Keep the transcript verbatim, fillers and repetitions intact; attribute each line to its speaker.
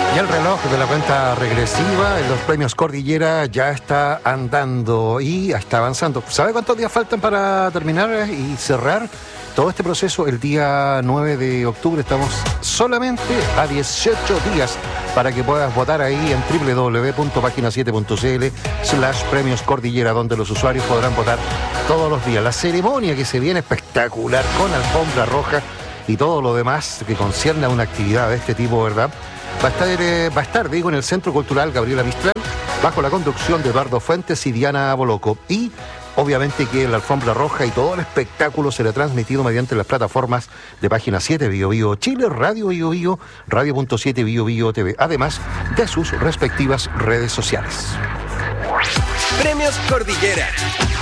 Speaker 1: Y el reloj de la cuenta regresiva en los premios Cordillera ya está andando y está avanzando. ¿Sabe cuántos días faltan para terminar y cerrar todo este proceso? El día nueve de octubre estamos solamente a dieciocho días para que puedas votar ahí en doble u doble u doble u punto página siete punto c l slash premios Cordillera, donde los usuarios podrán votar todos los días. La ceremonia que se viene espectacular con alfombra roja y todo lo demás que concierne a una actividad de este tipo, ¿verdad? Va a estar, eh, va a estar, digo, en el Centro Cultural Gabriela Mistral, bajo la conducción de Eduardo Fuentes y Diana Boloco. Y obviamente que la alfombra roja y todo el espectáculo será transmitido mediante las plataformas de Página siete, Bio Bio Chile, Radio Bio Bio, Radio punto siete, Bio Bio T V, además de sus respectivas redes sociales.
Speaker 2: Premios Cordillera.